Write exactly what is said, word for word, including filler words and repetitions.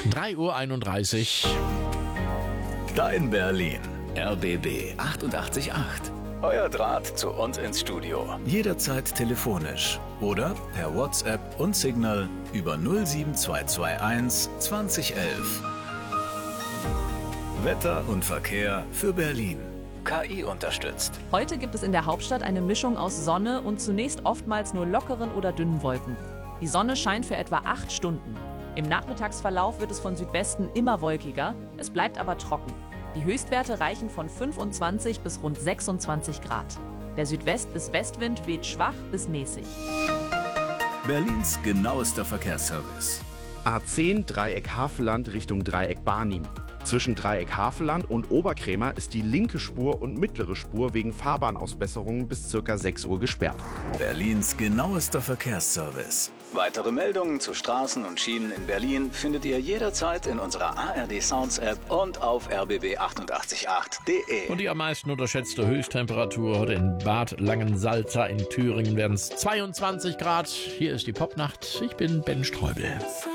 drei Uhr einunddreißig. Dein Berlin. R B B achtundachtzig Komma acht. Euer Draht zu uns ins Studio. Jederzeit telefonisch oder per WhatsApp und Signal über null sieben zwei zwei eins zwanzig elf. Wetter und Verkehr für Berlin. K I unterstützt. Heute gibt es in der Hauptstadt eine Mischung aus Sonne und zunächst oftmals nur lockeren oder dünnen Wolken. Die Sonne scheint für etwa acht Stunden. Im Nachmittagsverlauf wird es von Südwesten immer wolkiger, es bleibt aber trocken. Die Höchstwerte reichen von fünfundzwanzig bis rund sechsundzwanzig Grad. Der Südwest- bis Westwind weht schwach bis mäßig. Berlins genauester Verkehrsservice. A zehn Dreieck Havelland Richtung Dreieck Barnim. Zwischen Dreieck Havelland und Oberkrämer ist die linke Spur und mittlere Spur wegen Fahrbahnausbesserungen bis ca. sechs Uhr gesperrt. Berlins genauester Verkehrsservice. Weitere Meldungen zu Straßen und Schienen in Berlin findet ihr jederzeit in unserer A R D Sounds App und auf r b b achtundachtzig Komma acht punkt de. Und die am meisten unterschätzte Höchsttemperatur heute in Bad Langensalza in Thüringen werden es zweiundzwanzig Grad. Hier ist die Popnacht. Ich bin Ben Streubel.